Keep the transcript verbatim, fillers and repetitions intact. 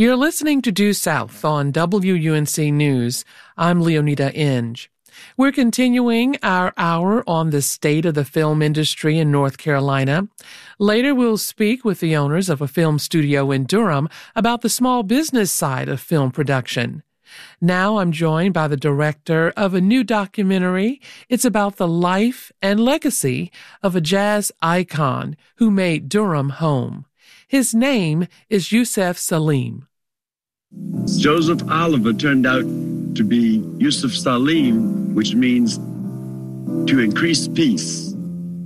You're listening to Due South on W U N C News. I'm Leonida Inge. We're continuing our hour on the state of the film industry in North Carolina. Later, we'll speak with the owners of a film studio in Durham about the small business side of film production. Now I'm joined by the director of a new documentary. It's about the life and legacy of a jazz icon who made Durham home. His name is Yusef Salim. Joseph Oliver turned out to be Yusef Salim, which means to increase peace.